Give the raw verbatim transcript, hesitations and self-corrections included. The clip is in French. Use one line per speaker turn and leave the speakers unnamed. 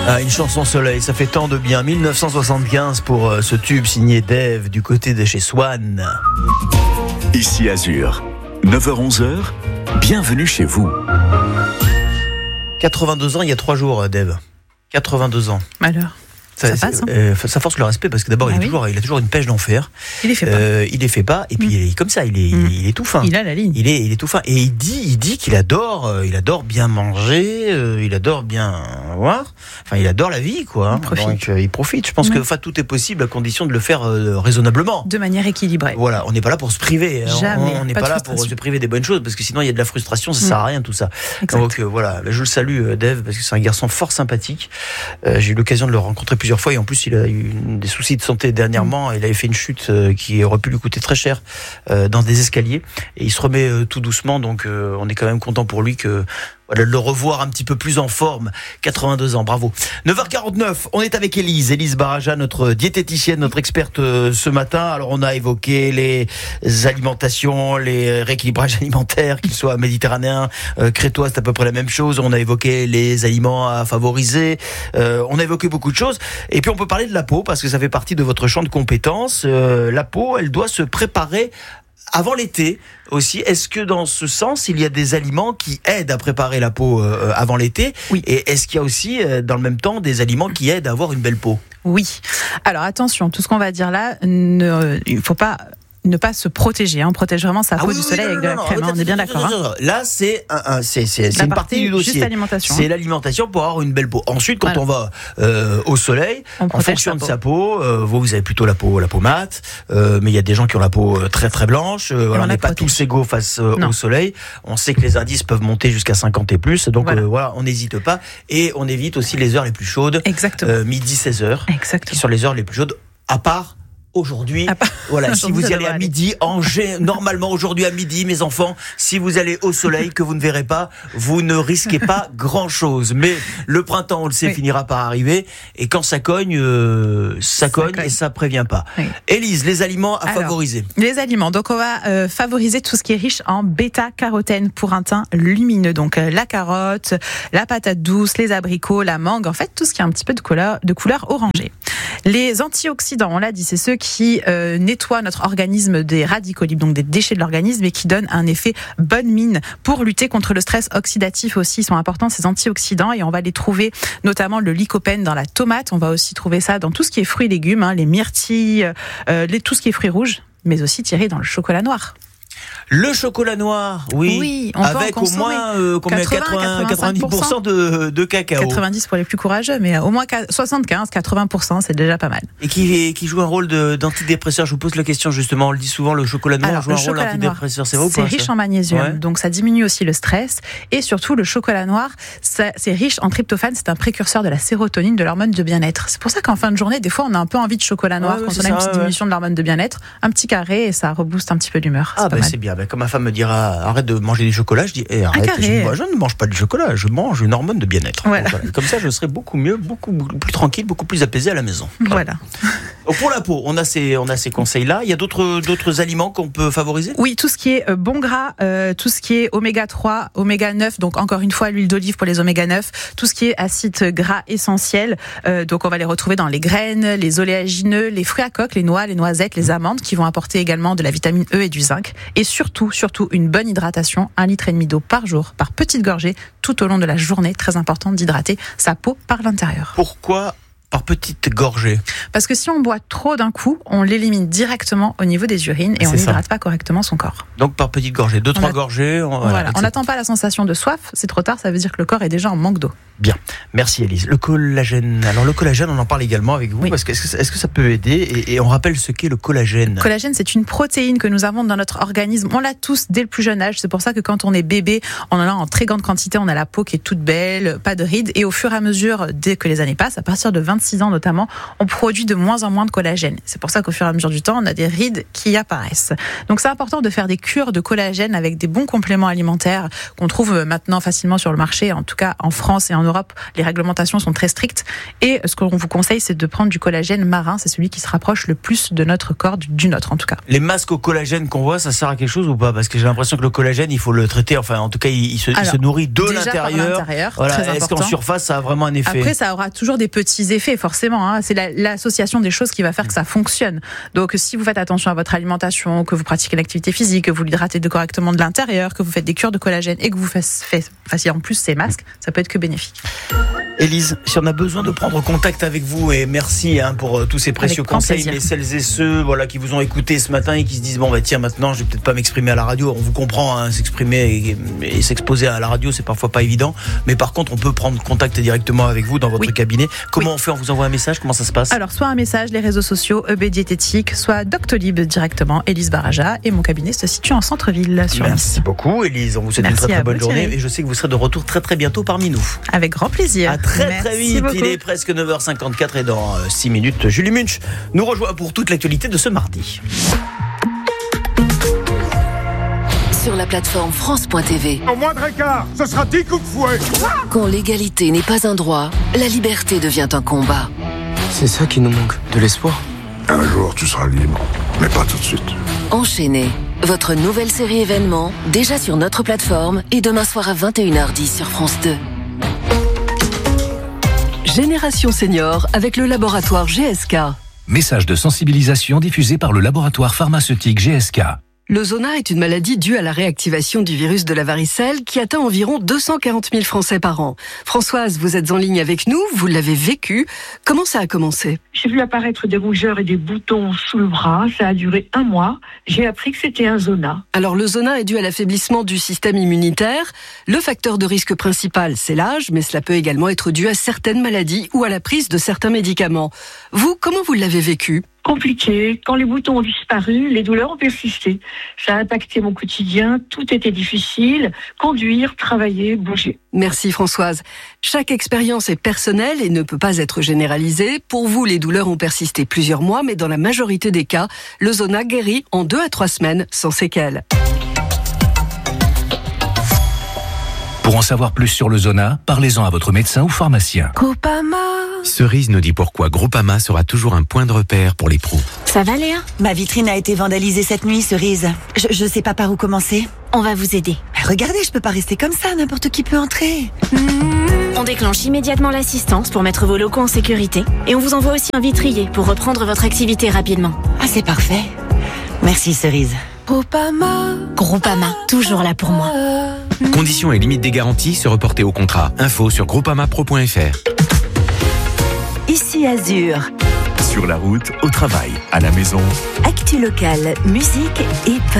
Ah, une chanson soleil, ça fait tant de bien. dix-neuf cent soixante-quinze pour euh, ce tube signé Dave du côté de chez Swan.
Ici Azur, neuf heures onze, bienvenue chez vous.
quatre-vingt-deux ans, il y a trois jours, Dave. quatre-vingt-deux ans.
Alors Ça, ça, passe, hein.
euh, ça force le respect parce que d'abord, ah, il, oui. toujours, il a toujours une pêche d'enfer.
Il les fait pas.
Euh, il les fait pas. Et puis, mmh. il est comme ça, il est, mmh. il est tout fin.
Il a la ligne.
Il est, il est tout fin. Et il dit, il dit qu'il adore, euh, il adore bien manger, euh, il adore bien voir. Enfin, il adore la vie, quoi.
Il profite.
Donc, euh, il profite. Je pense mmh. que, enfin, tout est possible à condition de le faire euh, raisonnablement.
De manière équilibrée.
Voilà. On n'est pas là pour se priver.
Jamais.
On n'est pas, pas là pour se priver des bonnes choses parce que sinon, il y a de la frustration, ça mmh. sert à rien, tout ça.
Exact.
Donc, euh, voilà. Je le salue, Dave, parce que c'est un garçon fort sympathique. Euh, j'ai eu l'occasion de le rencontrer plusieurs fois et en plus, il a eu des soucis de santé dernièrement. Il avait fait une chute euh, qui aurait pu lui coûter très cher euh, dans des escaliers et il se remet euh, tout doucement, donc euh, on est quand même content pour lui que voilà, de le revoir un petit peu plus en forme. quatre-vingt-deux ans, bravo. neuf heures quarante-neuf, on est avec Élise, Élise Baraja, notre diététicienne, notre experte euh, ce matin. Alors on a évoqué les alimentations, les rééquilibrages alimentaires, qu'ils soient méditerranéens, euh, crétois, c'est à peu près la même chose. On a évoqué les aliments à favoriser, euh, on a évoqué beaucoup de choses. Et puis on peut parler de la peau, parce que ça fait partie de votre champ de compétences. Euh, la peau, elle doit se préparer avant l'été aussi. Est-ce que dans ce sens, il y a des aliments qui aident à préparer la peau euh, avant l'été ?
Oui.
Et est-ce qu'il y a aussi, euh, dans le même temps, des aliments qui aident à avoir une belle peau ?
Oui. Alors attention, tout ce qu'on va dire là, ne, il ne faut pas... ne pas se protéger, hein. On protège vraiment sa peau ah oui, du soleil oui, non, avec de la non, crème, non, hein. On est bien d'accord. Hein.
Là, c'est, un, un, c'est, c'est, c'est une partie du dossier.
Juste l'alimentation.
C'est l'alimentation pour avoir une belle peau. Ensuite, quand voilà. on va euh, au soleil,
on
en fonction sa de sa peau, euh, vous, vous avez plutôt la peau, la peau mate, euh, mais il y a des gens qui ont la peau très très blanche. Euh, voilà, on n'est pas tous égaux face euh, au soleil. On sait que les indices peuvent monter jusqu'à cinquante et plus, donc voilà, euh, voilà on n'hésite pas. Et on évite aussi les heures les plus chaudes.
Exactement.
Euh, midi seize heures.
Exactement.
Qui sont les heures les plus chaudes, à part aujourd'hui, ah, voilà, si vous y allez à midi, en G, normalement aujourd'hui à midi, mes enfants, si vous allez au soleil que vous ne verrez pas, vous ne risquez pas grand chose. Mais le printemps, on le sait, oui. finira par arriver. Et quand ça cogne, euh, ça, ça cogne, cogne et ça prévient pas. Oui. Élise, les aliments à Alors, favoriser.
Les aliments. Donc, on va euh, favoriser tout ce qui est riche en bêta-carotène pour un teint lumineux. Donc, euh, la carotte, la patate douce, les abricots, la mangue. En fait, tout ce qui a un petit peu de couleur, de couleur orangée. Les antioxydants, on l'a dit, c'est ceux qui euh, nettoient notre organisme des radicaux libres, donc des déchets de l'organisme, et qui donnent un effet bonne mine pour lutter contre le stress oxydatif aussi. Ils sont importants, ces antioxydants, et on va les trouver notamment le lycopène dans la tomate. On va aussi trouver ça dans tout ce qui est fruits et légumes, hein, les myrtilles, euh, les, tout ce qui est fruits rouges, mais aussi tiré dans le chocolat noir.
Le chocolat noir, oui,
oui on
avec au moins euh, combien quatre-vingts, quatre-vingt-dix pour cent de, de cacao.
quatre-vingt-dix pour les plus courageux, mais au moins soixante-quinze, quatre-vingts pour cent, c'est déjà pas mal.
Et qui, qui joue un rôle de, d'antidépresseur. Je vous pose la question justement, on le dit souvent, le chocolat noir
Alors,
joue un rôle d'antidépresseur. C'est vrai ou pas ?
C'est riche
ça
en magnésium,
ouais.
donc ça diminue aussi le stress. Et surtout, le chocolat noir, ça, c'est riche en tryptophane, c'est un précurseur de la sérotonine, de l'hormone de bien-être. C'est pour ça qu'en fin de journée, des fois, on a un peu envie de chocolat noir ouais, quand on a une petite ouais. diminution de l'hormone de bien-être. Un petit carré et ça rebooste un petit peu l'humeur.
Ah, ben bah, c'est bien. Bah, comme ma femme me dira, arrête de manger du chocolat, je dis eh, arrête, je, moi, je ne mange pas du chocolat, je mange une hormone de bien-être.
Voilà.
Donc, voilà. Comme ça, je serai beaucoup mieux, beaucoup, beaucoup plus tranquille, beaucoup plus apaisé à la maison.
Voilà.
Donc, pour la peau, on a ces, on a ces conseils-là. Il y a d'autres, d'autres aliments qu'on peut favoriser ?
Oui, tout ce qui est bon gras, euh, tout ce qui est oméga trois, oméga neuf, donc encore une fois l'huile d'olive pour les oméga neuf, tout ce qui est acides gras essentiels, euh, donc on va les retrouver dans les graines, les oléagineux, les fruits à coque, les noix, les noisettes, les amandes, qui vont apporter également de la vitamine E et du zinc. Et surtout, surtout une bonne hydratation, un litre et demi d'eau par jour, par petite gorgée, tout au long de la journée. Très important d'hydrater sa peau par l'intérieur.
Pourquoi par petite gorgée ?
Parce que si on boit trop d'un coup, on l'élimine directement au niveau des urines et c'est on n'hydrate pas correctement son corps.
Donc par petite gorgée, deux, trois a... gorgées. On...
Voilà, on n'attend pas la sensation de soif, c'est trop tard, ça veut dire que le corps est déjà en manque d'eau.
Bien, merci Élise. Le collagène, alors le collagène, on en parle également avec vous, oui. parce que est-ce, que est-ce que ça peut aider et, et on rappelle ce qu'est le collagène ?
Le collagène, c'est une protéine que nous avons dans notre organisme. On l'a tous dès le plus jeune âge, c'est pour ça que quand on est bébé, on en a en très grande quantité, on a la peau qui est toute belle, pas de rides, et au fur et à mesure, dès que les années passent, à partir de vingt vingt-six ans notamment, on produit de moins en moins de collagène. C'est pour ça qu'au fur et à mesure du temps, on a des rides qui apparaissent. Donc c'est important de faire des cures de collagène avec des bons compléments alimentaires qu'on trouve maintenant facilement sur le marché. En tout cas, en France et en Europe, les réglementations sont très strictes. Et ce qu'on vous conseille, c'est de prendre du collagène marin. C'est celui qui se rapproche le plus de notre corps, du nôtre en tout cas.
Les masques au collagène qu'on voit, ça sert à quelque chose ou pas? Parce que j'ai l'impression que le collagène, il faut le traiter, enfin en tout cas, il, il, se, Alors, il se nourrit de l'intérieur. l'intérieur voilà. Est-ce qu'en surface, ça a vraiment un effet?
Après, ça aura toujours des petits effets, forcément. Hein. C'est la, l'association des choses qui va faire que ça foncione. Donc, si vous faites attention à votre alimentation, que vous pratiquez l'activité physique, que vous l'hydratez de correctement de l'intérieur, que vous faites des cures de collagène et que vous fassiez en plus ces masques, ça peut être que bénéfique.
Élise, si on a besoin de prendre contact avec vous, et merci hein, pour tous ces précieux conseils, mais celles et ceux voilà, qui vous ont écouté ce matin et qui se disent bon bah tiens maintenant je vais peut-être pas m'exprimer à la radio, on vous comprend, hein, s'exprimer et, et s'exposer à la radio c'est parfois pas évident, mais par contre on peut prendre contact directement avec vous dans votre oui. cabinet. Comment oui. on fait? On vous envoie un message? Comment ça se passe?
Alors soit un message, les réseaux sociaux, E B Diététique, soit Doctolib directement, Élise Baraja, et mon cabinet se situe en centre-ville sur
Merci Nice. beaucoup Élise, on vous souhaite Merci une très très bonne vous, journée Thierry. Et je sais que vous serez de retour très très bientôt parmi nous.
Avec grand plaisir.
À très
Merci
très vite,
beaucoup.
Il est presque neuf heures cinquante-quatre et dans six minutes, Julie Munch nous rejoint pour toute l'actualité de ce mardi.
Sur la plateforme France point T V.
Au moindre écart, ce sera dix coups de fouet.
Quand l'égalité n'est pas un droit, la liberté devient un combat.
C'est ça qui nous manque, de l'espoir.
Un jour, tu seras libre, mais pas tout de suite.
Enchaîné, votre nouvelle série événement, déjà sur notre plateforme et demain soir à vingt et une heures dix sur France deux. Génération Senior avec le laboratoire G S K.
Message de sensibilisation diffusé par le laboratoire pharmaceutique G S K.
Le zona est une maladie due à la réactivation du virus de la varicelle qui atteint environ deux cent quarante mille Français par an. Françoise, vous êtes en ligne avec nous, vous l'avez vécu. Comment ça a commencé?
J'ai vu apparaître des rougeurs et des boutons sous le bras. Ça a duré un mois. J'ai appris que c'était un zona.
Alors le zona est dû à l'affaiblissement du système immunitaire. Le facteur de risque principal, c'est l'âge, mais cela peut également être dû à certaines maladies ou à la prise de certains médicaments. Vous, comment vous l'avez vécu?
Compliqué. Quand les boutons ont disparu, les douleurs ont persisté. Ça a impacté mon quotidien. Tout était difficile. Conduire, travailler, bouger.
Merci Françoise. Chaque expérience est personnelle et ne peut pas être généralisée. Pour vous, les douleurs ont persisté plusieurs mois, mais dans la majorité des cas, le zona guérit en deux à trois semaines sans séquelles.
Pour en savoir plus sur le zona, parlez-en à votre médecin ou pharmacien.
Groupama.
Cerise nous dit pourquoi Groupama sera toujours un point de repère pour les pros.
Ça va Léa? Ma vitrine a été vandalisée cette nuit, Cerise. Je, je sais pas par où commencer. On va vous aider. Regardez, je peux pas rester comme ça, n'importe qui peut entrer. Mmh.
On déclenche immédiatement l'assistance pour mettre vos locaux en sécurité. Et on vous envoie aussi un vitrier pour reprendre votre activité rapidement.
Ah, c'est parfait. Merci Cerise.
Groupama. Groupama, toujours là pour moi.
Conditions et limites des garanties se reporter au contrat. Info sur groupamapro point f r.
Ici Azur.
Sur la route, au travail, à la maison.
Actu locale, musique et